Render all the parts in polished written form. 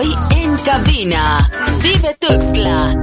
Hoy en cabina, Vive Tuxtla.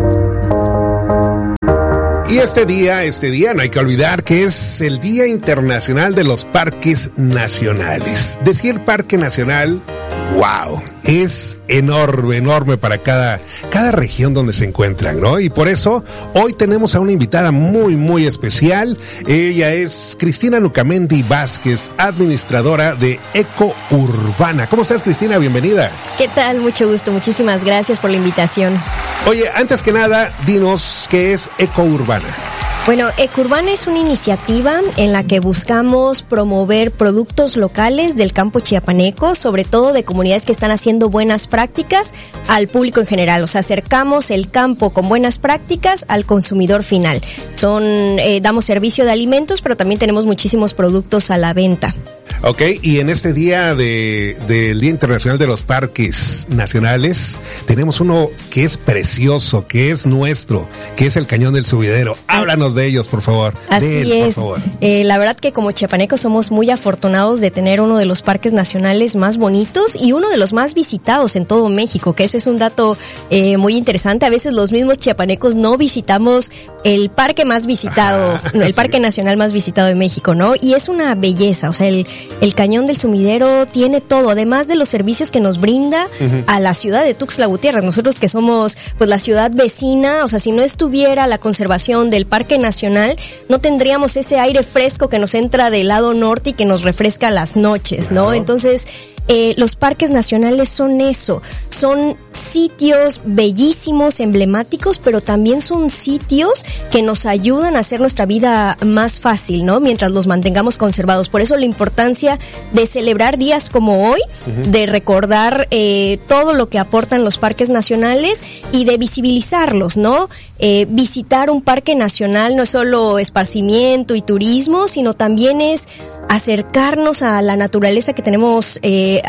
Y este día no hay que olvidar que es el Día Internacional de los Parques Nacionales. Decir parque nacional, wow, es enorme para cada región donde se encuentran, ¿no? Y por eso hoy tenemos a una invitada muy especial. Ella es Cristina Nucamendi Vázquez, administradora de Eco Urbana. ¿Cómo estás, Cristina? Bienvenida. ¿Qué tal? Mucho gusto. Muchísimas gracias por la invitación. Oye, antes que nada, dinos qué es Eco Urbana. Bueno, Ecurbana es una iniciativa en la que buscamos promover productos locales del campo chiapaneco, sobre todo de comunidades que están haciendo buenas prácticas al público en general. O sea, acercamos el campo con buenas prácticas al consumidor final. Damos servicio de alimentos, pero también tenemos muchísimos productos a la venta. Ok, y en este día del Día Internacional de los Parques Nacionales, tenemos uno que es precioso, que es nuestro, que es el Cañón del Subidero. Háblanos de ellos, por favor. Así es. Por favor. La verdad que como chiapanecos somos muy afortunados de tener uno de los parques nacionales más bonitos y uno de los más visitados en todo México, que eso es un dato muy interesante. A veces los mismos chiapanecos no visitamos el parque más visitado, el parque nacional más visitado de México, ¿no? Y es una belleza, o sea, el Cañón del Sumidero tiene todo, además de los servicios que nos brinda a la ciudad de Tuxtla Gutiérrez. Nosotros que somos pues la ciudad vecina, o sea, si no estuviera la conservación del Parque Nacional, no tendríamos ese aire fresco que nos entra del lado norte y que nos refresca las noches, ¿no? Entonces, los parques nacionales son eso, son sitios bellísimos, emblemáticos, pero también son sitios que nos ayudan a hacer nuestra vida más fácil, ¿no? Mientras los mantengamos conservados. Por eso la importancia de celebrar días como hoy, de recordar todo lo que aportan los parques nacionales y de visibilizarlos, ¿no? Visitar un parque nacional no es solo esparcimiento y turismo, sino también es acercarnos a la naturaleza que tenemos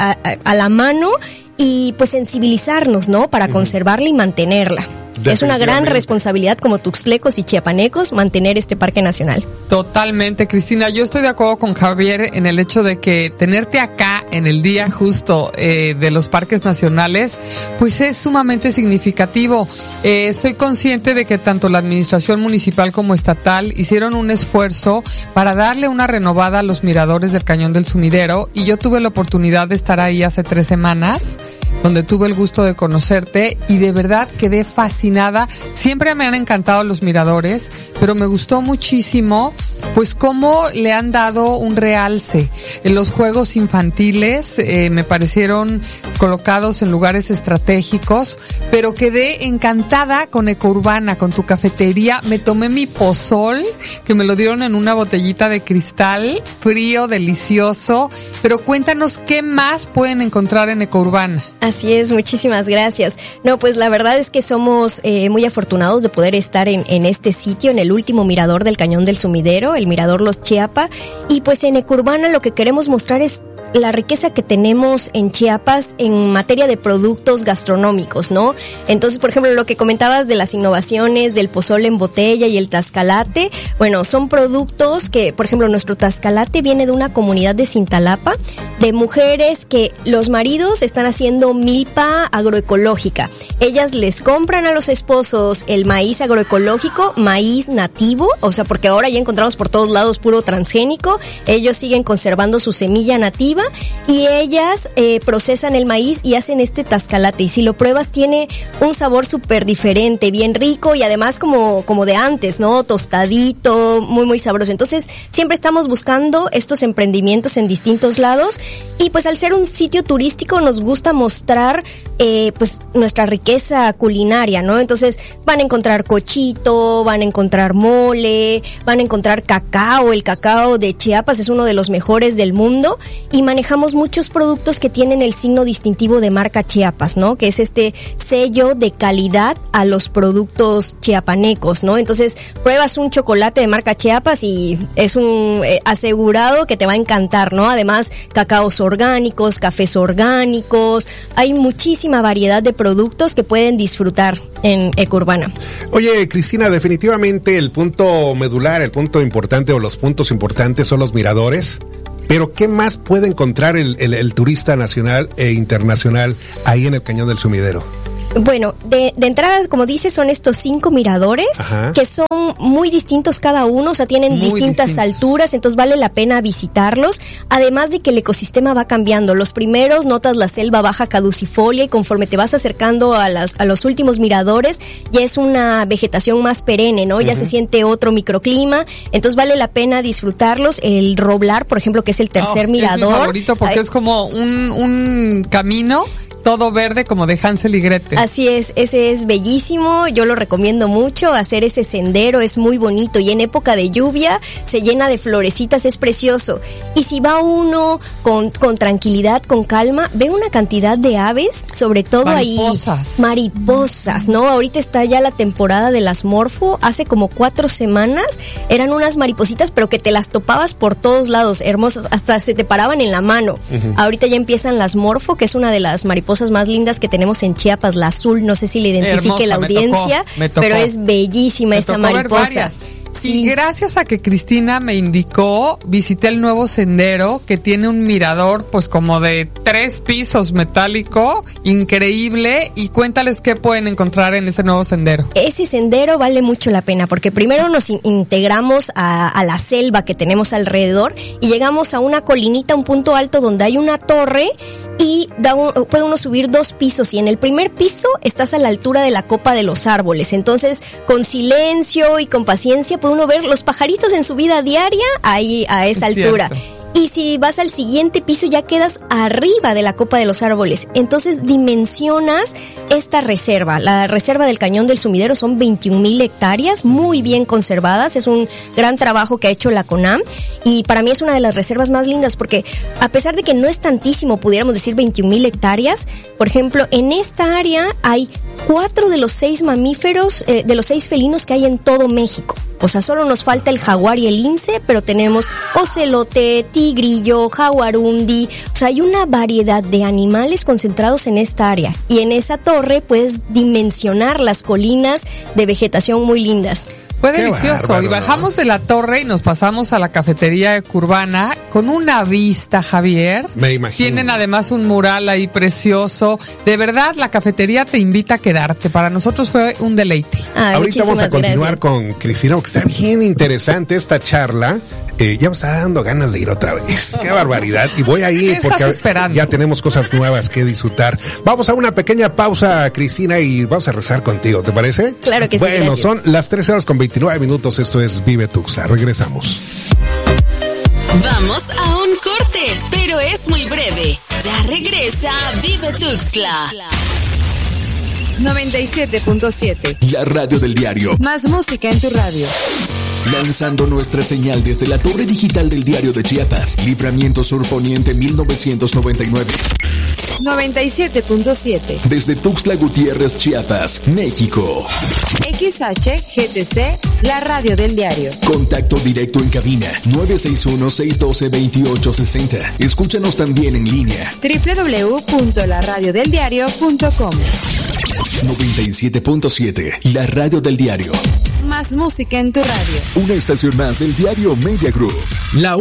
a la mano y pues sensibilizarnos, ¿no? Para conservarla y mantenerla. Es una gran responsabilidad como tuxtlecos y chiapanecos mantener este parque nacional. Totalmente, Cristina. Yo estoy de acuerdo con Javier en el hecho de que tenerte acá en el día justo de los parques nacionales, pues es sumamente significativo. Estoy consciente de que tanto la administración municipal como estatal hicieron un esfuerzo para darle una renovada a los miradores del Cañón del Sumidero, y yo tuve la oportunidad de estar ahí hace 3 semanas, donde tuve el gusto de conocerte y de verdad quedé fascinada. Siempre me han encantado los miradores, pero me gustó muchísimo pues cómo le han dado un realce. Los juegos infantiles me parecieron colocados en lugares estratégicos, pero quedé encantada con Eco Urbana, con tu cafetería. Me tomé mi pozol, que me lo dieron en una botellita de cristal, frío, delicioso. Pero cuéntanos qué más pueden encontrar en Eco Urbana. Así es, muchísimas gracias. No, pues la verdad es que somos muy afortunados de poder estar en este sitio, en el último mirador del Cañón del Sumidero, el Mirador Los Chiapa, y pues en Eco Urbana lo que queremos mostrar es la riqueza que tenemos en Chiapas en materia de productos gastronómicos, ¿no? Entonces, por ejemplo, lo que comentabas de las innovaciones del pozole en botella y el tascalate, bueno, son productos que, por ejemplo, nuestro tascalate viene de una comunidad de Cintalapa, de mujeres que los maridos están haciendo milpa agroecológica. Ellas les compran a los esposos el maíz agroecológico, maíz nativo, o sea, porque ahora ya encontramos por todos lados puro transgénico. Ellos siguen conservando su semilla nativa y ellas procesan el maíz y hacen este tascalate, y si lo pruebas tiene un sabor súper diferente, bien rico y además como de antes, ¿no? Tostadito, muy sabroso. Entonces siempre estamos buscando estos emprendimientos en distintos lados, y pues al ser un sitio turístico nos gusta mostrar pues nuestra riqueza culinaria, ¿no? Entonces van a encontrar cochito, van a encontrar mole, van a encontrar cacao. El cacao de Chiapas es uno de los mejores del mundo, y manejamos muchos productos que tienen el signo distintivo de marca Chiapas, ¿no? Que es este sello de calidad a los productos chiapanecos, ¿no? Entonces pruebas un chocolate de marca Chiapas y es un asegurado que te va a encantar, ¿no? Además, cacaos orgánicos, cafés orgánicos, hay muchísima variedad de productos que pueden disfrutar en Eco Urbana. Oye, Cristina, definitivamente el punto medular, el punto importante o los puntos importantes son los miradores. Pero ¿qué más puede encontrar el turista nacional e internacional ahí en el Cañón del Sumidero? Bueno, de entrada, como dices, son estos 5 miradores. Ajá. Que son muy distintos cada uno, o sea, tienen muy distintas alturas, entonces vale la pena visitarlos. Además de que el ecosistema va cambiando. Los primeros notas la selva baja caducifolia y conforme te vas acercando a los últimos miradores, ya es una vegetación más perenne, ¿no? Ya se siente otro microclima, entonces vale la pena disfrutarlos. El Roblar, por ejemplo, que es el tercer mirador. Es mi favorito porque es como un camino todo verde como de Hansel y Gretel. Así es, ese es bellísimo, yo lo recomiendo mucho, hacer ese sendero es muy bonito y en época de lluvia se llena de florecitas, es precioso. Y si va uno con tranquilidad, con calma, ve una cantidad de aves, sobre todo mariposas, ¿no? Ahorita está ya la temporada de las morfo, hace como 4 semanas eran unas maripositas pero que te las topabas por todos lados, hermosas, hasta se te paraban en la mano. Ahorita ya empiezan las morfo, que es una de las mariposas más lindas que tenemos en Chiapas, la azul, no sé si le identifique la audiencia, me tocó. Pero es bellísima esa mariposa. Sí. Y gracias a que Cristina me indicó, visité el nuevo sendero que tiene un mirador pues como de 3 pisos metálico, increíble, y cuéntales qué pueden encontrar en ese nuevo sendero. Ese sendero vale mucho la pena porque primero nos integramos a la selva que tenemos alrededor y llegamos a una colinita, un punto alto donde hay una torre y puede uno subir 2 pisos y en el primer piso estás a la altura de la copa de los árboles, entonces con silencio y con paciencia puede uno ver los pajaritos en su vida diaria ahí a esa altura. Y si vas al siguiente piso ya quedas arriba de la copa de los árboles. Entonces dimensionas esta reserva. La reserva del Cañón del Sumidero son 21,000 hectáreas, muy bien conservadas. Es un gran trabajo que ha hecho la CONAM y para mí es una de las reservas más lindas porque a pesar de que no es tantísimo, pudiéramos decir 21,000 hectáreas, por ejemplo, en esta área hay 4 de los 6 mamíferos, de los 6 felinos que hay en todo México. O sea, solo nos falta el jaguar y el lince, pero tenemos ocelote, tigrillo, jaguarundi. O sea, hay una variedad de animales concentrados en esta área. Y en esa torre puedes dimensionar las colinas de vegetación muy lindas. Fue delicioso. Bárbaro, y bajamos de la torre y nos pasamos a la cafetería Curbana con una vista, Javier. Me imagino. Tienen además un mural ahí precioso. De verdad, la cafetería te invita a quedarte. Para nosotros fue un deleite. Ahorita vamos a continuar con Cristina, porque está bien interesante esta charla. Ya me está dando ganas de ir otra vez. Qué barbaridad. Y voy a ir porque ya tenemos cosas nuevas que disfrutar. Vamos a una pequeña pausa, Cristina, y vamos a rezar contigo. ¿Te parece? Claro que sí. Bueno, son las 13:29. Esto es Vive Tuxtla. Regresamos. Vamos a un corte, pero es muy breve. Ya regresa Vive Tuxtla. 97.7. La radio del diario. Más música en tu radio. Lanzando nuestra señal desde la torre digital del Diario de Chiapas, Libramiento Sur Poniente 1999. 97.7. Desde Tuxtla Gutiérrez, Chiapas, México. XHGTC, la radio del diario. Contacto directo en cabina 961-612-2860. Escúchanos también en línea. www.laradiodeldiario.com. 97.7, la radio del diario. Más música en tu radio. Una estación más del diario Media Group. La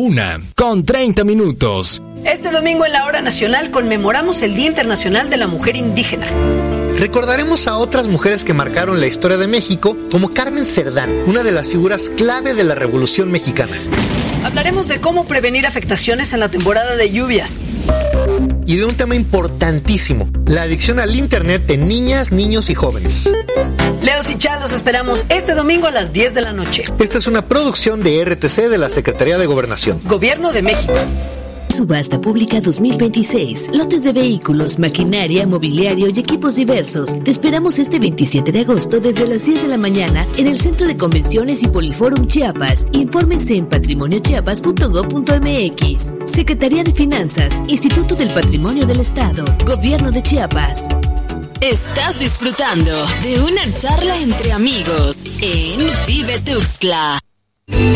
1:30. Este domingo en la Hora Nacional conmemoramos el Día Internacional de la Mujer Indígena. Recordaremos a otras mujeres que marcaron la historia de México, como Carmen Cerdán, una de las figuras clave de la Revolución Mexicana. Hablaremos de cómo prevenir afectaciones en la temporada de lluvias. Y de un tema importantísimo, la adicción al internet en niñas, niños y jóvenes. Leos y Chal, los esperamos este domingo a las 10 de la noche. Esta es una producción de RTC de la Secretaría de Gobernación. Gobierno de México. Subasta Pública 2026. Lotes de vehículos, maquinaria, mobiliario y equipos diversos. Te esperamos este 27 de agosto desde las 10 de la mañana en el Centro de Convenciones y Poliforum Chiapas. Infórmense en patrimoniochiapas.gov.mx. Secretaría de Finanzas, Instituto del Patrimonio del Estado, Gobierno de Chiapas. Estás disfrutando de una charla entre amigos en Vive Tuxtla.